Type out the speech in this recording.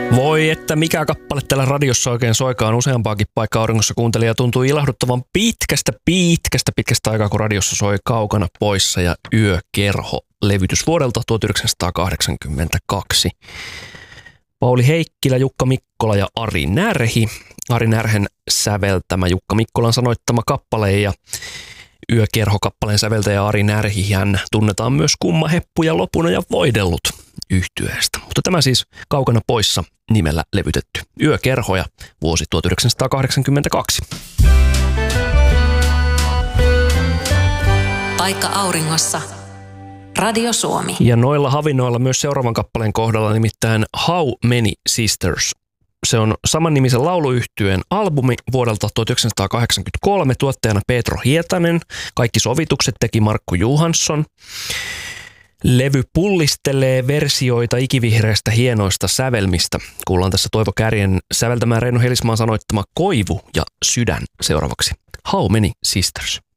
Voi, että mikä kappale täällä radiossa oikein soikaan useampaakin paikkaa auringossa kuuntelija tuntuu ilahduttavan pitkästä aikaa, kun radiossa soi Kaukana poissa ja Yökerho -levytys vuodelta 1982. Pauli Heikkilä, Jukka Mikkola ja Ari Närhi. Ari Närhen säveltämä, Jukka Mikkolan sanoittama kappale ja Yökerho-kappaleen säveltäjä Ari Närhi, hän tunnetaan myös Kumma, Heppu ja Lopuna ja Voidellut -yhtyeestä. Mutta tämä siis Kaukana poissa nimellä levytetty Yökerho ja vuosi 1982. Paikka auringossa. Radio Suomi. Ja noilla havinoilla myös seuraavan kappaleen kohdalla, nimittäin How Many Sisters. Se on samannimisen lauluyhtyeen albumi vuodelta 1983, tuottajana Petro Hietanen. Kaikki sovitukset teki Markku Johansson. Levy pullistelee versioita ikivihreistä hienoista sävelmistä. Kuullaan tässä Toivo Kärjen säveltämään Reino Helismaan sanoittama Koivu ja Sydän seuraavaksi. How Many Sisters?